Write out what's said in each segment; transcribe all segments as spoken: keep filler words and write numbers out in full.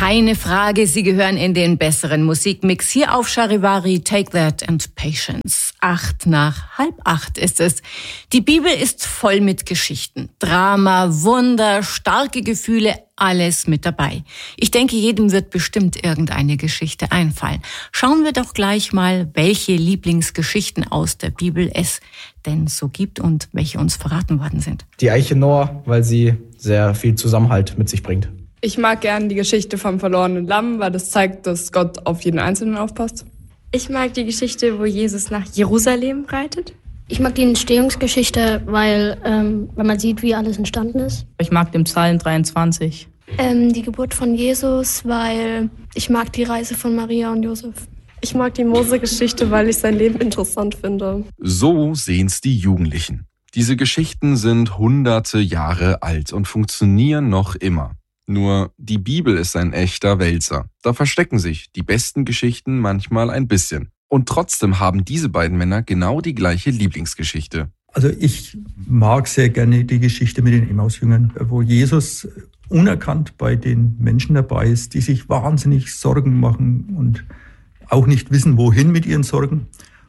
Keine Frage, Sie gehören in den besseren Musikmix hier auf Charivari. Take That and Patience. Acht nach halb acht ist es. Die Bibel ist voll mit Geschichten. Drama, Wunder, starke Gefühle, alles mit dabei. Ich denke, jedem wird bestimmt irgendeine Geschichte einfallen. Schauen wir doch gleich mal, welche Lieblingsgeschichten aus der Bibel es denn so gibt und welche uns verraten worden sind. Die Eiche Noah, weil sie sehr viel Zusammenhalt mit sich bringt. Ich mag gerne die Geschichte vom verlorenen Lamm, weil das zeigt, dass Gott auf jeden Einzelnen aufpasst. Ich mag die Geschichte, wo Jesus nach Jerusalem reitet. Ich mag die Entstehungsgeschichte, weil, ähm, weil man sieht, wie alles entstanden ist. Ich mag den Psalm dreiundzwanzig. Ähm, die Geburt von Jesus, weil ich mag die Reise von Maria und Josef. Ich mag die Mose-Geschichte, weil ich sein Leben interessant finde. So sehen's die Jugendlichen. Diese Geschichten sind hunderte Jahre alt und funktionieren noch immer. Nur die Bibel ist ein echter Wälzer. Da verstecken sich die besten Geschichten manchmal ein bisschen. Und trotzdem haben diese beiden Männer genau die gleiche Lieblingsgeschichte. Also ich mag sehr gerne die Geschichte mit den Emmaus-Jüngern, wo Jesus unerkannt bei den Menschen dabei ist, die sich wahnsinnig Sorgen machen und auch nicht wissen, wohin mit ihren Sorgen.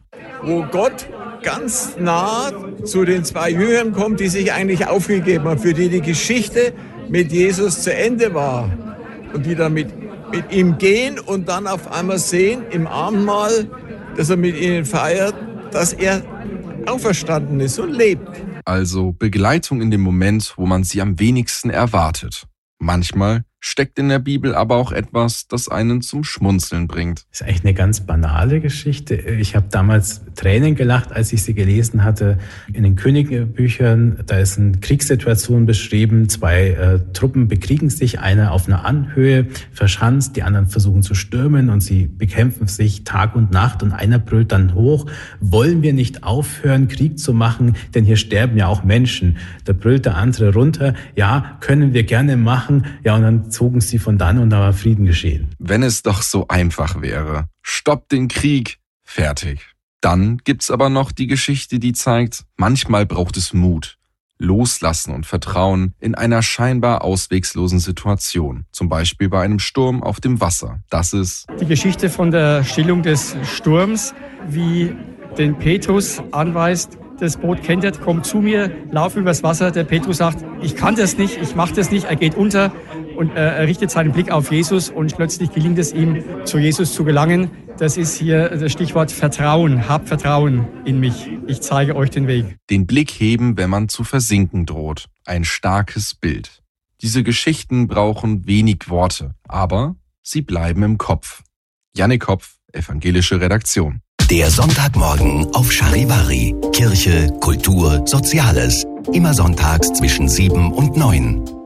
Wo Gott ganz nah zu den zwei Jüngern kommt, die sich eigentlich aufgegeben haben, für die die Geschichte mit Jesus zu Ende war und die dann mit, mit ihm gehen und dann auf einmal sehen im Abendmahl, dass er mit ihnen feiert, dass er auferstanden ist und lebt. Also Begleitung in dem Moment, wo man sie am wenigsten erwartet. Manchmal steckt in der Bibel aber auch etwas, das einen zum Schmunzeln bringt. Das ist eigentlich eine ganz banale Geschichte. Ich habe damals Tränen gelacht, als ich sie gelesen hatte. In den Königebüchern, da ist eine Kriegssituation beschrieben. Zwei äh, Truppen bekriegen sich, einer auf einer Anhöhe verschanzt, die anderen versuchen zu stürmen und sie bekämpfen sich Tag und Nacht und einer brüllt dann hoch: Wollen wir nicht aufhören, Krieg zu machen, denn hier sterben ja auch Menschen. Da brüllt der andere runter: Ja, können wir gerne machen. Ja, und dann zogen sie von dann und da war Frieden geschehen. Wenn es doch so einfach wäre. Stoppt den Krieg. Fertig. Dann gibt's aber noch die Geschichte, die zeigt, manchmal braucht es Mut, Loslassen und Vertrauen in einer scheinbar auswegslosen Situation. Zum Beispiel bei einem Sturm auf dem Wasser. Das ist die Geschichte von der Stillung des Sturms, wie den Petrus anweist: Das Boot kentert, komm zu mir, lauf übers Wasser. Der Petrus sagt: Ich kann das nicht, ich mache das nicht. Er geht unter und äh, er richtet seinen Blick auf Jesus und plötzlich gelingt es ihm, zu Jesus zu gelangen. Das ist hier das Stichwort Vertrauen. Habt Vertrauen in mich. Ich zeige euch den Weg. Den Blick heben, wenn man zu versinken droht. Ein starkes Bild. Diese Geschichten brauchen wenig Worte, aber sie bleiben im Kopf. Jannik Kopf, Evangelische Redaktion. Der Sonntagmorgen auf Charivari. Kirche, Kultur, Soziales. Immer sonntags zwischen sieben und neun.